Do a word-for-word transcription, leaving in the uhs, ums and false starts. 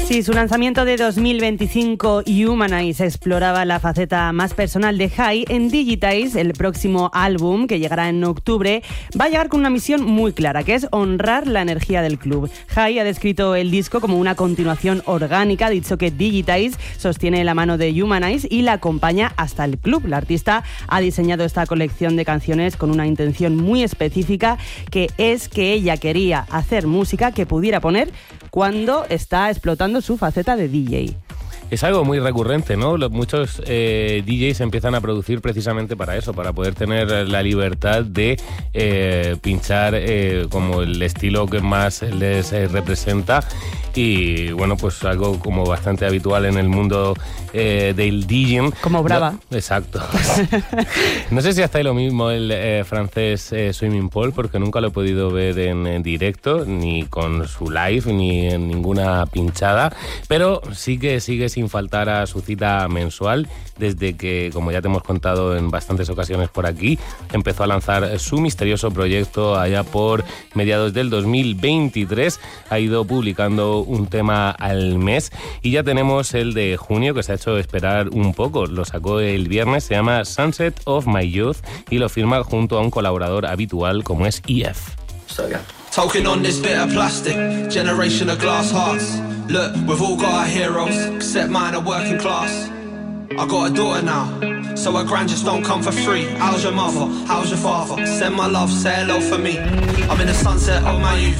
Sí, su lanzamiento de dos mil veinticinco, Humanize, exploraba la faceta más personal de Jai. En Digitize, el próximo álbum, que llegará en octubre, va a llegar con una misión muy clara, que es honrar la energía del club. Jai ha descrito el disco como una continuación orgánica, ha dicho que Digitize sostiene la mano de Humanize y la acompaña hasta el club. La artista ha diseñado esta colección de canciones con una intención muy específica, que es que ella quería hacer música que pudiera poner cuando está explotando su faceta de D J. Es algo muy recurrente, ¿no? Los, muchos eh, D Js empiezan a producir precisamente para eso, para poder tener la libertad de eh, pinchar eh, como el estilo que más les eh, representa. Y bueno, pues algo como bastante habitual en el mundo eh, del DJing. Como Brava. No, exacto. No sé si hasta ahí lo mismo el eh, francés eh, Swimming Paul, porque nunca lo he podido ver en, en directo, ni con su live, ni en ninguna pinchada, pero sí que sigue sin faltar a su cita mensual desde que, como ya te hemos contado en bastantes ocasiones por aquí, empezó a lanzar su misterioso proyecto allá por mediados del dos mil veintitrés. Ha ido publicando un tema al mes y ya tenemos el de junio, que se ha hecho esperar un poco. Lo sacó el viernes, se llama Sunset of My Youth y lo firma junto a un colaborador habitual como es E F. Talking on this bit of plastic, generation of glass hearts. Look, we've all got our heroes, except mine are working class. I got a daughter now, so her grand just don't come for free. How's your mother? How's your father? Send my love, say hello for me. I'm in the sunset of my youth.